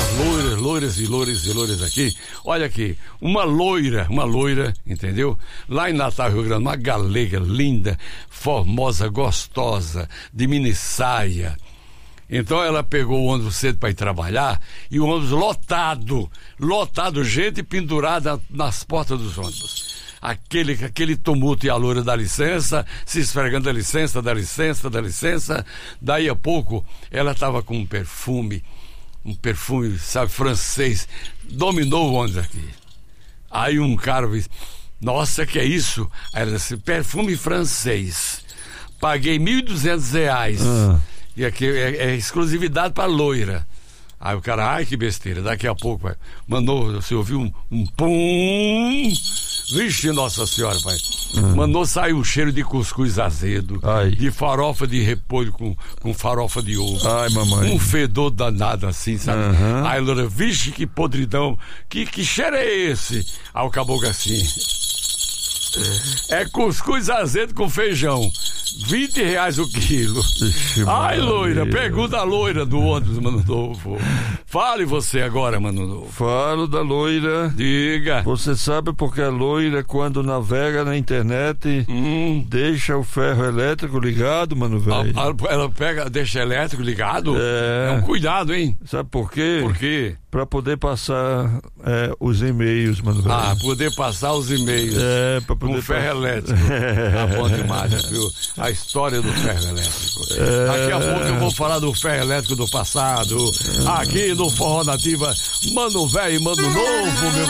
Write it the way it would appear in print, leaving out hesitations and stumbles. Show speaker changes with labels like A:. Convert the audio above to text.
A: as loiras aqui. Olha aqui, uma loira, entendeu? Lá em Natal, Rio Grande, uma galega linda, formosa, gostosa, de mini saia. Então ela pegou o ônibus cedo para ir trabalhar e o ônibus lotado, gente pendurada nas portas dos ônibus. Aquele tumulto, e a loira dá licença, se esfregando, dá licença. Daí a pouco ela estava com um perfume, sabe, francês, dominou o ônibus aqui. Aí um cara disse: nossa, que é isso? Aí ela disse: perfume francês, paguei R$1.200. E aqui é exclusividade para loira. Aí o cara, ai que besteira, daqui a pouco mandou, você ouviu um pum, vixe, Nossa Senhora, pai. Mandou sair um cheiro de cuscuz azedo, de farofa de repolho com farofa de ovo.
B: Ai, mamãe.
A: Um fedor danado assim, sabe? Aí loira, vixe, que podridão, que cheiro é esse? Aí o caboclo assim: é cuscuz azedo com feijão, R$20 o quilo. Ixi, ai, loira, pergunta a loira do ônibus, Mano Novo. Fale você agora, Mano Novo.
B: Falo da loira.
A: Diga.
B: Você sabe porque a loira, quando navega na internet, deixa o ferro elétrico ligado, mano velho?
A: Ela deixa elétrico ligado?
B: É
A: um cuidado, hein?
B: Sabe por quê?
A: Por quê?
B: Pra poder passar os e-mails, mano velho.
A: Poder passar os e-mails.
B: Pra poder
A: com ferro elétrico. Tá bom demais, viu? A história do ferro elétrico. Daqui a pouco eu vou falar do ferro elétrico do passado. Aqui no Forró Nativa, Mano Velho e Mano Novo, meu